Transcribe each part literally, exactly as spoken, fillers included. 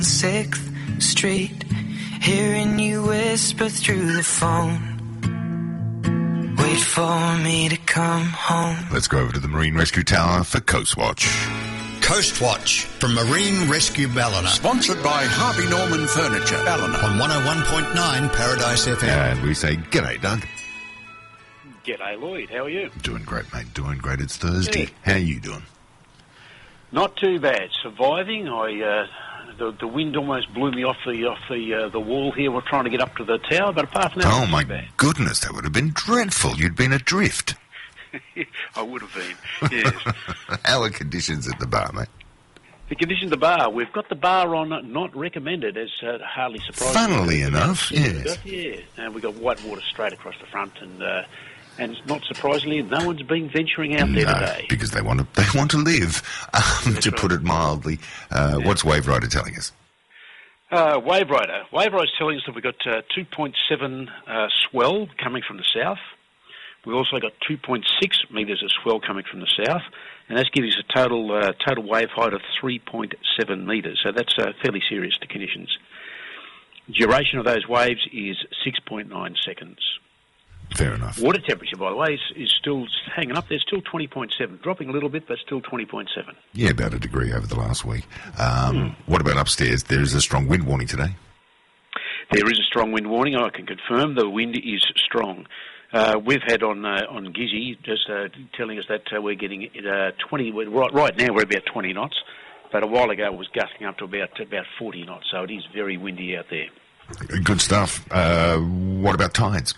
sixth Street, hearing you whisper through the phone. Wait for me to come home. Let's go over to the Marine Rescue Tower for Coast Watch. Coast Watch from Marine Rescue Ballina. Sponsored by Harvey Norman Furniture, Ballina. On one oh one point nine Paradise F M. And we say, g'day, Doug. G'day, Lloyd. How are you? Doing great, mate. Doing great. It's Thursday. Yeah. How are you doing? Not too bad. Surviving. I uh, the the wind almost blew me off the off the uh, the wall here. We're trying to get up to the tower, but apart from that, Oh, not my too bad. goodness. That would have been dreadful. You'd been adrift. I would have been. Yes. How are conditions at the bar, mate? The condition of the bar. We've got the bar on uh, not recommended, as uh, hardly surprising. Funnily enough, yes. Yeah. And we've got white water straight across the front, and uh, and not surprisingly, no one's been venturing out there No, today. because they want to, they want to live, um, to right. put it mildly. Uh, Yeah. What's Wave Rider telling us? Uh, Wave Rider. Wave Rider's telling us that we've got uh, two point seven uh, swell coming from the south. We've also got two point six metres of swell coming from the south, and that gives us a total uh, total wave height of three point seven metres. So that's uh, fairly serious to conditions. Duration of those waves is six point nine seconds. Fair enough. Water temperature, by the way, is, is still hanging up there, still twenty point seven. Dropping a little bit, but still twenty point seven. Yeah, about a degree over the last week. Um, hmm. What about upstairs? There is a strong wind warning today. There is a strong wind warning. I can confirm the wind is strong. Uh, we've had on uh, on Gizzy just uh, telling us that uh, we're getting uh, twenty. Right, right now we're about twenty knots, but a while ago it was gusting up to about about forty knots. So it is very windy out there. Good stuff. Uh, what about tides?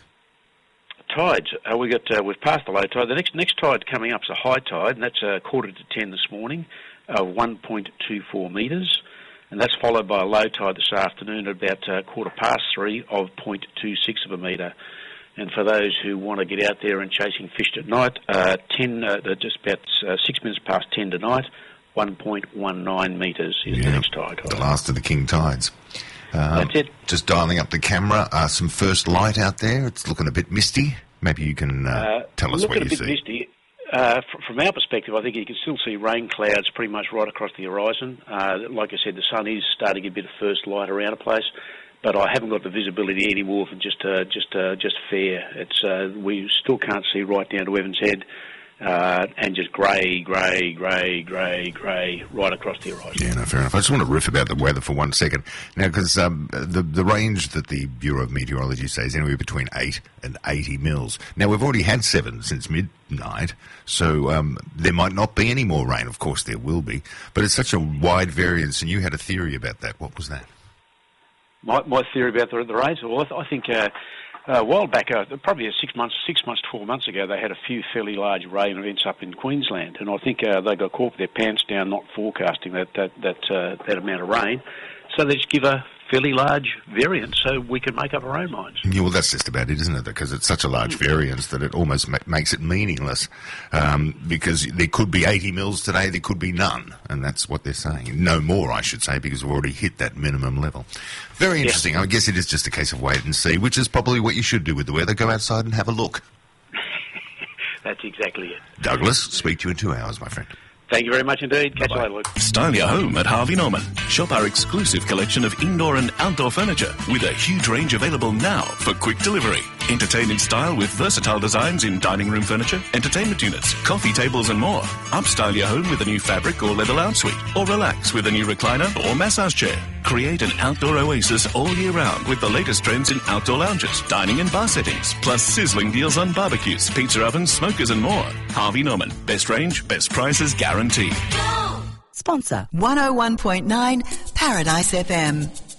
Tides. Uh, we got uh, we've passed the low tide. The next next tide coming up is a high tide, and that's uh, quarter to ten this morning, uh, one point two four metres, and that's followed by a low tide this afternoon at about uh, quarter past three of zero point two six of a metre. And for those who want to get out there and chasing fish at night, uh, ten uh, just about uh, six minutes past ten tonight, one point one nine metres is Yeah, the next tide. The last of the king tides. Um, That's it. Just dialing up the camera. Uh, some first light out there. It's looking a bit misty. Maybe you can uh, Uh, tell us what looking you a bit see. misty. Uh, fr- from our perspective, I think you can still see rain clouds pretty much right across the horizon. Uh, like I said, the sun is starting to get a bit of first light around a place, but I haven't got the visibility any more than just uh, just uh, just fair. It's uh, we still can't see right down to Evans Head, uh, and just grey, grey, grey, grey, grey right across the horizon. Yeah, no, fair enough. I just want to riff about the weather for one second. Now, because um, the the range that the Bureau of Meteorology says is anywhere between eight and eighty mils. Now, we've already had seven since midnight, so um, there might not be any more rain. Of course, there will be, but it's such a wide variance, and you had a theory about that. What was that? My, my theory about the, the rains, well, I, th- I think uh, a while back, uh, probably six months, six months, twelve months ago, they had a few fairly large rain events up in Queensland, and I think uh, they got caught with their pants down, not forecasting that that that, uh, that amount of rain. So they just give a fairly large variance so we can make up our own minds. Yeah, well, that's just about it, isn't it? Because it's such a large variance that it almost ma- makes it meaningless. Um, because there could be eighty mils today, there could be none, and that's what they're saying. No more, I should say, because we've already hit that minimum level. Very interesting. Yeah. I guess it is just a case of wait and see, which is probably what you should do with the weather. Go outside and have a look. That's exactly it. Douglas, speak to you in two hours, my friend. Thank you very much indeed. Catch Bye-bye. you later, Luke. Style your home at Harvey Norman. Shop our exclusive collection of indoor and outdoor furniture with a huge range available now for quick delivery. Entertain in style with versatile designs in dining room furniture, entertainment units, coffee tables and more. Upstyle your home with a new fabric or leather lounge suite, or relax with a new recliner or massage chair. Create an outdoor oasis all year round with the latest trends in outdoor lounges, dining and bar settings, plus sizzling deals on barbecues, pizza ovens, smokers and more. Harvey Norman. Best range, best prices guaranteed. Sponsor one oh one point nine Paradise F M.